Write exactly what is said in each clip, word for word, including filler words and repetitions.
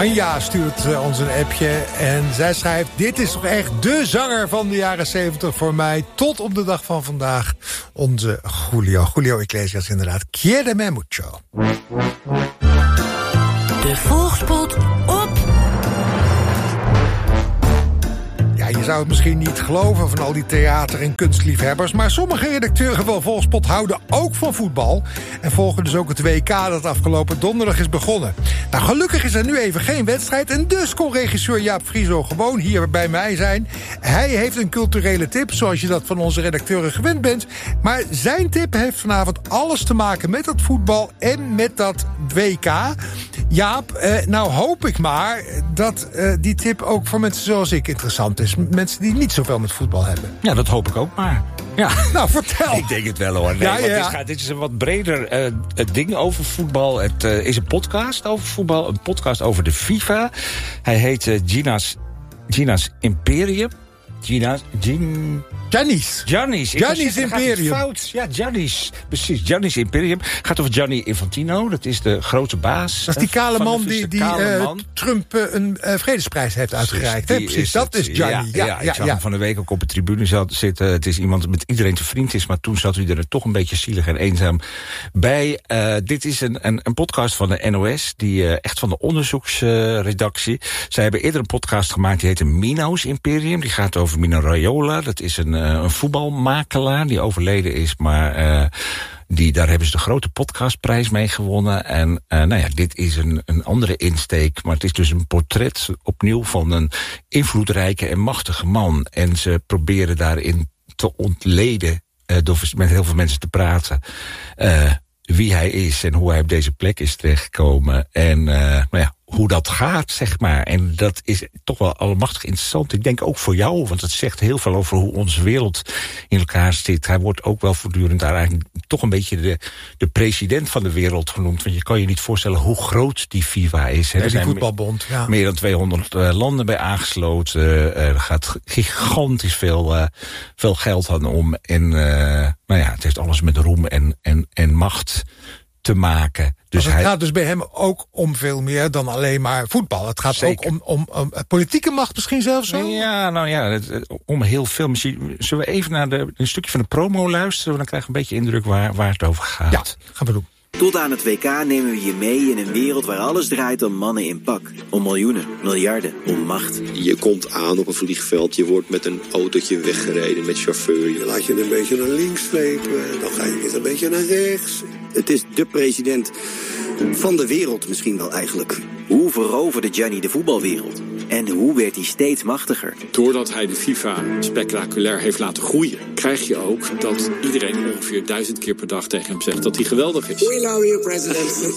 Anja stuurt uh, ons een appje en zij schrijft... dit is toch echt de zanger van de jaren zeventig voor mij... tot op de dag van vandaag, onze Julio. Julio Iglesias inderdaad. Quiéreme mucho. De Volksspot op. Ja, je zou het misschien niet geloven van al die theater- en kunstliefhebbers... maar sommige redacteuren van Volksspot houden ook van voetbal... en volgen dus ook het W K dat afgelopen donderdag is begonnen. Nou, gelukkig is er nu even geen wedstrijd... en dus kon regisseur Jaap Frieso gewoon hier bij mij zijn. Hij heeft een culturele tip, zoals je dat van onze redacteuren gewend bent... maar zijn tip heeft vanavond alles te maken met dat voetbal... en met dat W K. Jaap, eh, nou hoop ik maar dat eh, die tip ook voor mensen zoals ik interessant is... mensen die niet zoveel met voetbal hebben. Ja, dat hoop ik ook maar. Ja. Nou, vertel. Ik denk het wel hoor. Nee, ja, want ja, ja. Dit, gaat, dit is een wat breder uh, het ding over voetbal. Het uh, is een podcast over voetbal. Een podcast over de FIFA. Hij heet uh, Gina's, Gina's Imperium. Gina's... Gin... Gianni's. Gianni's. Gianni's Imperium. Fout. Ja, Gianni's. Precies, Gianni's Imperium. Gaat over Gianni Infantino. Dat is de grote baas. Dat is die kale man die, die uh, man. Trump uh, een uh, vredesprijs heeft uitgereikt. Precies, Precies, Precies dat het, is Gianni. Ja, ja, ja, ja, ik zag ja. hem van de week ook op de tribune zitten. Het is iemand met iedereen te vriend is, maar toen zat hij er toch een beetje zielig en eenzaam bij. Uh, dit is een, een, een podcast van de N O S, die uh, echt van de onderzoeksredactie. Uh, Zij hebben eerder een podcast gemaakt, die heet Mino's Imperium. Die gaat over Mino Raiola. Dat is een, uh, een voetbalmakelaar die overleden is, maar uh, die, daar hebben ze de grote podcastprijs mee gewonnen. En uh, nou ja, dit is een, een andere insteek, maar het is dus een portret opnieuw van een invloedrijke en machtige man. En ze proberen daarin te ontleden, uh, door met heel veel mensen te praten, uh, wie hij is en hoe hij op deze plek is terechtgekomen. En uh, nou ja, hoe dat gaat, zeg maar. En dat is toch wel allemachtig interessant. Ik denk ook voor jou, want het zegt heel veel over hoe onze wereld in elkaar zit. Hij wordt ook wel voortdurend daar eigenlijk toch een beetje de, de president van de wereld genoemd. Want je kan je niet voorstellen hoe groot die FIFA is. Hè. Ja, er die zijn voetbalbond, ja. meer dan tweehonderd uh, landen bij aangesloten. Uh, er gaat gigantisch veel, uh, veel geld aan om. En uh, nou ja, het heeft alles met roem en, en, en macht te maken. Dus het hij... gaat dus bij hem ook om veel meer dan alleen maar voetbal. Het gaat Zeker. ook om, om, om politieke macht misschien zelfs zo? Ja, nou ja, het, om heel veel. Misschien zullen we even naar de, een stukje van de promo luisteren? Dan krijg je een beetje indruk waar, waar het over gaat. Ja, gaan we doen. Tot aan het W K nemen we je mee in een wereld waar alles draait om mannen in pak. Om miljoenen, miljarden, om macht. Je komt aan op een vliegveld, je wordt met een autootje weggereden met chauffeur. Je laat je een beetje naar links slepen, dan ga je weer een beetje naar rechts. Het is de president van de wereld misschien wel eigenlijk. Hoe veroverde Gianni de voetbalwereld? En hoe werd hij steeds machtiger? Doordat hij de FIFA spectaculair heeft laten groeien, krijg je ook dat iedereen ongeveer duizend keer per dag tegen hem zegt dat hij geweldig is. We love you, president.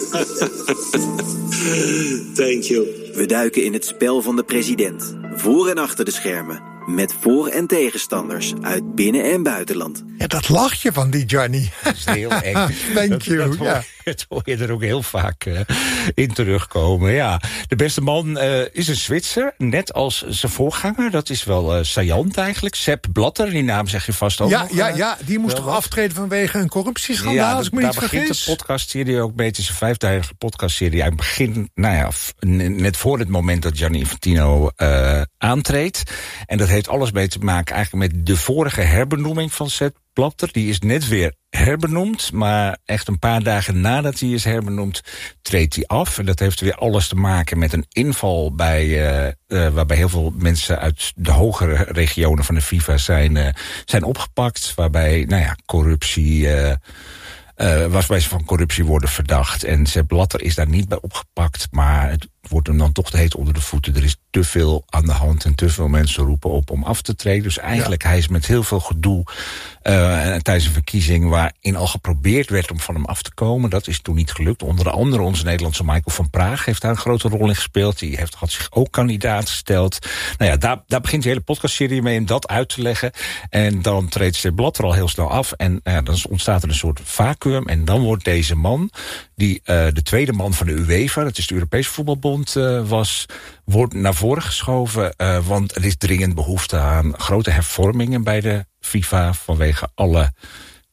Thank you. We duiken in het spel van de president. Voor en achter de schermen. Met voor- en tegenstanders uit binnen- en buitenland. Ja, dat lachje van die Gianni. Dat is heel eng. Thank dat, you. Dat hoor, ja. dat hoor je er ook heel vaak uh, in terugkomen. Ja. De beste man uh, is een Zwitser, net als zijn voorganger. Dat is wel uh, saillant eigenlijk. Sepp Blatter, die naam zeg je vast ook Ja, nog, ja, uh, ja, die moest toch wat? aftreden vanwege een corruptieschandaal, Ja, als ik me daar niet begint vergis. de podcastserie ook mee. Het is een vijfduizige podcastserie. Hij begint, nou ja, f- net voor het moment dat Gianni Infantino uh, aantreedt. En dat heeft alles mee te maken eigenlijk met de vorige herbenoeming van Sepp Blatter. Die is net weer herbenoemd, maar echt een paar dagen nadat hij is herbenoemd, treedt hij af. En dat heeft weer alles te maken met een inval bij, uh, uh, waarbij heel veel mensen uit de hogere regionen van de FIFA zijn, uh, zijn opgepakt. Waarbij, nou ja, corruptie, uh, uh, waarbij ze van corruptie worden verdacht. En Sepp Blatter is daar niet bij opgepakt, maar het wordt hem dan toch te heet onder de voeten. Er is te veel aan de hand en te veel mensen roepen op om af te treden. Dus eigenlijk, ja. hij is met heel veel gedoe uh, tijdens een verkiezing waarin al geprobeerd werd om van hem af te komen. Dat is toen niet gelukt. Onder andere onze Nederlandse Michael van Praag heeft daar een grote rol in gespeeld. Die heeft, had zich ook kandidaat gesteld. Nou ja, daar, daar begint de hele podcastserie mee om dat uit te leggen. En dan treedt Sepp Blatter al heel snel af. En uh, dan ontstaat er een soort vacuüm. En dan wordt deze man, die uh, de tweede man van de UEFA, dat is de Europese Voetbalbond, uh, was, wordt naar voren geschoven. Uh, want er is dringend behoefte aan grote hervormingen bij de FIFA vanwege alle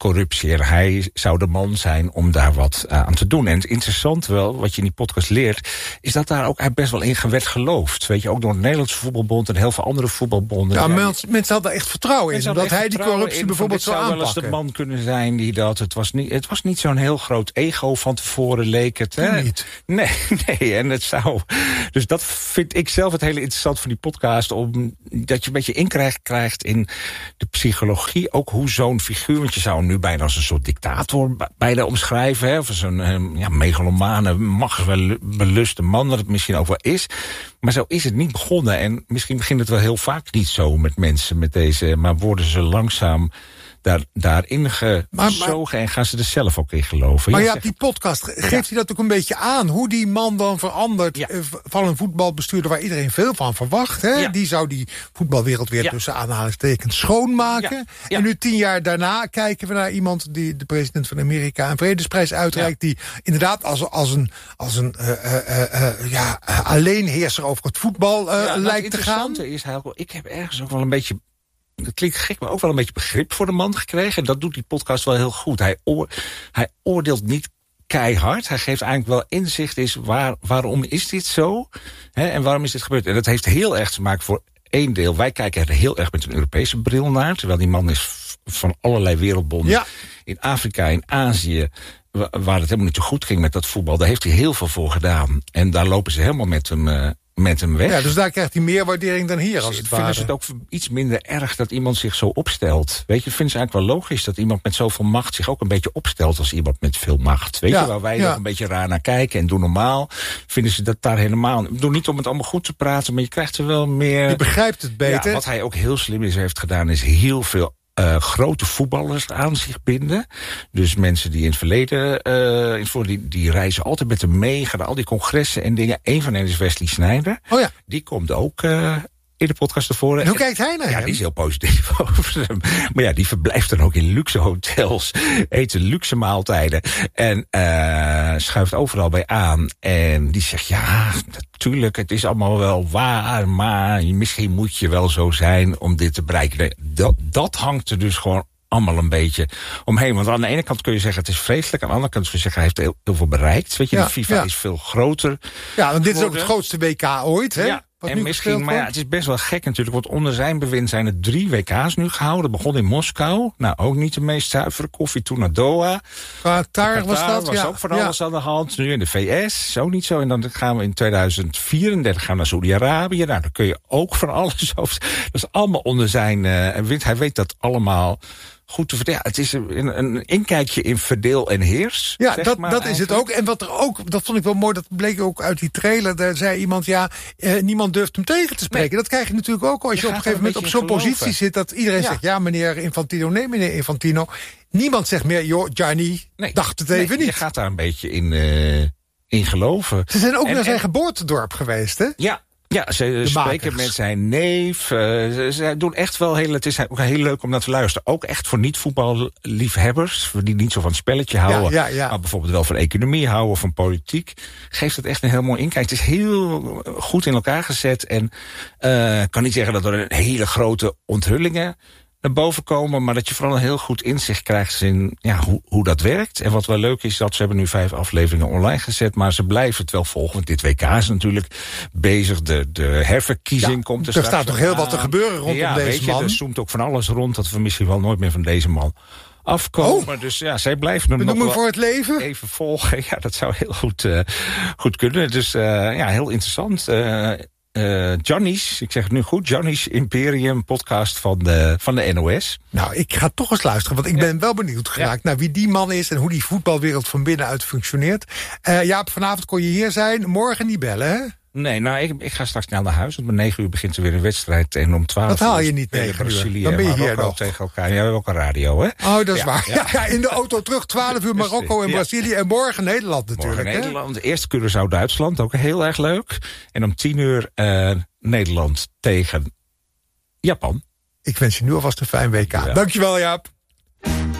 corruptie. En hij zou de man zijn om daar wat uh, aan te doen. En het interessante wel, wat je in die podcast leert, is dat daar ook hij best wel in werd geloofd. Weet je, ook door het Nederlandse voetbalbond en heel veel andere voetbalbonden. Ja, ja, mensen, mensen hadden echt vertrouwen in hem, dat hij die corruptie in, bijvoorbeeld zou aanpakken. Het zou wel eens de man kunnen zijn die dat. Het was niet, het was niet zo'n heel groot ego van tevoren, leek het. Hè? Niet. Nee, nee, en het zou. Dus dat vind ik zelf het hele interessant van die podcast, om dat je een beetje inkrijgt krijgt in de psychologie, ook hoe zo'n figuur, want je zou hem nu bijna als een soort dictator bijna omschrijven, hè, of zo'n ja, megalomane, machtsbeluste man, dat het misschien ook wel is. Maar zo is het niet begonnen. En misschien begint het wel heel vaak niet zo met mensen met deze, maar worden ze langzaam daar, daarin gezogen en gaan ze er zelf ook in geloven. Maar ja, ja, zeg, die podcast, geeft ja. hij dat ook een beetje aan? Hoe die man dan verandert Ja. van een voetbalbestuurder waar iedereen veel van verwacht. Hè? Ja. Die zou die voetbalwereld weer Ja. tussen aanhalingstekens schoonmaken. Ja. Ja. En nu tien jaar daarna kijken we naar iemand die de president van Amerika een vredesprijs uitreikt. Ja. Die inderdaad als, als een, als een uh, uh, uh, ja, alleenheerser over het voetbal uh, ja, lijkt te gaan. Het interessante is, Heiko, ik heb ergens ook wel een beetje, dat klinkt gek, maar ook wel een beetje begrip voor de man gekregen. En dat doet die podcast wel heel goed. Hij, oor, hij oordeelt niet keihard. Hij geeft eigenlijk wel inzicht is, waar, waarom is dit zo? Hè, en waarom is dit gebeurd? En dat heeft heel erg te maken voor één deel. Wij kijken er heel erg met een Europese bril naar. Terwijl die man is van allerlei wereldbonden. Ja. In Afrika, in Azië, waar het helemaal niet zo goed ging met dat voetbal. Daar heeft hij heel veel voor gedaan. En daar lopen ze helemaal met hem, uh, met hem weg. Ja, dus daar krijgt hij meer waardering dan hier, als het ware. Vinden ze het ook iets minder erg dat iemand zich zo opstelt? Weet je, vinden ze eigenlijk wel logisch dat iemand met zoveel macht zich ook een beetje opstelt als iemand met veel macht? Weet ja, je, waar wij ja. nog een beetje raar naar kijken en doen normaal, vinden ze dat daar helemaal. Ik bedoel niet om het allemaal goed te praten, maar je krijgt er wel meer. Je begrijpt het beter. Ja, wat hij ook heel slim is heeft gedaan, is heel veel Uh, grote voetballers aan zich binden. Dus mensen die in het verleden, uh, in het voor, die, die reizen altijd met hem mee, gaan naar al die congressen en dingen. Eén van hen is Wesley Sneijder. Oh ja. Die komt ook uh, in de podcast ervoor. En hoe kijkt hij naar ja, hem? Die is heel positief over hem. Maar ja, die verblijft dan ook in luxe hotels, eet luxe maaltijden en uh, schuift overal bij aan. En die zegt, ja, natuurlijk, het is allemaal wel waar, maar misschien moet je wel zo zijn om dit te bereiken. Dat, dat hangt er dus gewoon allemaal een beetje omheen. Want aan de ene kant kun je zeggen, het is vreselijk. Aan de andere kant kun je zeggen, hij heeft heel, heel veel bereikt. Weet je, ja, de FIFA ja. is veel groter. Ja, want dit is ook het grootste W K ooit, hè? Ja. Wat en misschien, maar ja, het is best wel gek natuurlijk, want onder zijn bewind zijn er drie W K's nu gehouden. Dat begon in Moskou. Nou, ook niet de meest zuivere koffie. Toen naar Doha. Qatar was dat, was ja. ook van alles ja. aan de hand. Nu in de V S, zo niet zo. En dan gaan we in tweeduizend vierendertig gaan we naar Saoedi-Arabië. Nou, dan kun je ook van alles over. Dat is allemaal onder zijn uh, wind. Hij weet dat allemaal goed te verdelen. Ja, het is een, een inkijkje in verdeel en heers. Ja, zeg dat, maar dat is het ook. En wat er ook, dat vond ik wel mooi, dat bleek ook uit die trailer. Daar zei iemand, ja, eh, niemand durft hem tegen te spreken. Nee. Dat krijg je natuurlijk ook als je, je op een gegeven moment op zo'n positie zit, dat iedereen ja. zegt, ja, meneer Infantino, nee, meneer Infantino. Niemand zegt meer, joh, Gianni, nee. dacht het even nee, niet. Je gaat daar een beetje in, uh, in geloven. Ze zijn ook en, naar zijn en, geboortedorp geweest, hè? Ja. Ja, ze de spreken makers. met zijn neef. Uh, ze, ze doen echt wel heel. Het is ook heel leuk om naar te luisteren. Ook echt voor niet-voetballiefhebbers, die niet zo van het spelletje houden, ja, ja, ja. maar bijvoorbeeld wel van economie houden of van politiek. Geeft het echt een heel mooi inkijk. Het is heel goed in elkaar gezet en uh, kan niet zeggen dat er een hele grote onthullingen naar boven komen, maar dat je vooral een heel goed inzicht krijgt in ja, hoe, hoe dat werkt. En wat wel leuk is, dat ze hebben nu vijf afleveringen online gezet, maar ze blijven het wel volgen. Want dit W K is natuurlijk bezig. De, de herverkiezing ja, komt er, er staat toch heel wat te gebeuren rondom ja, deze weet je, man. Er zoomt ook van alles rond dat we misschien wel nooit meer van deze man afkomen. Oh, dus ja, zij blijven hem nog wel voor het leven? even volgen. Ja, dat zou heel goed, uh, goed kunnen. Dus uh, ja, heel interessant. Uh, Uh, Gianni's, ik zeg het nu goed, Gianni's Imperium podcast van de, van de N O S. Nou, ik ga toch eens luisteren, want ik ja. ben wel benieuwd geraakt ja. naar wie die man is en hoe die voetbalwereld van binnenuit functioneert. Uh, Jaap, vanavond kon je hier zijn, morgen niet bellen, hè? Nee, nou, ik, ik ga straks snel naar huis. Want om negen uur begint er weer een wedstrijd. En om twaalf uur... Dat haal je niet negen uur. Dan ben je hier nog. Tegen elkaar. Ja, we hebben ook een radio, hè? Oh, dat is ja, waar. Ja. Ja, in de auto terug, twaalf uur Marokko en ja. Brazilië. En morgen Nederland natuurlijk. Morgen Nederland. Eerst Curaçao-Duitsland. Ook heel erg leuk. En om tien uur uh, Nederland tegen Japan. Ik wens je nu alvast een fijn W K. Ja. Dankjewel, Jaap.